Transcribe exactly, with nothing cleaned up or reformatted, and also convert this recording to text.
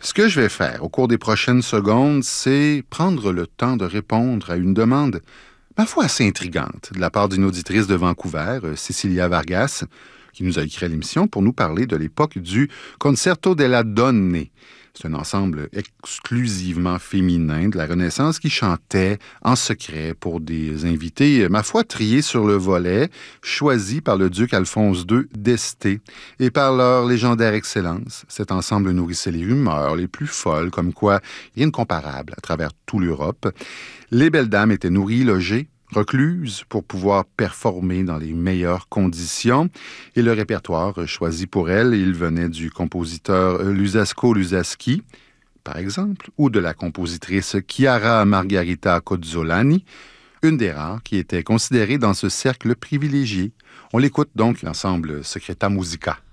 Ce que je vais faire au cours des prochaines secondes, c'est prendre le temps de répondre à une demande, ma foi assez intrigante, de la part d'une auditrice de Vancouver, euh, Cecilia Vargas, qui nous a écrit à l'émission pour nous parler de l'époque du Concerto della Donne. C'est un ensemble exclusivement féminin de la Renaissance qui chantait en secret pour des invités, ma foi, triés sur le volet, choisis par le duc Alphonse deux d'Este. Et par leur légendaire excellence, cet ensemble nourrissait les rumeurs les plus folles, comme quoi rien de comparable à travers toute l'Europe. Les belles dames étaient nourries, logées, recluses pour pouvoir performer dans les meilleures conditions. Et le répertoire choisi pour elles, il venait du compositeur Luzzasco Luzzaschi, par exemple, ou de la compositrice Chiara Margherita Cozzolani, une des rares qui était considérée dans ce cercle privilégié. On l'écoute donc, l'ensemble Secreta Musica.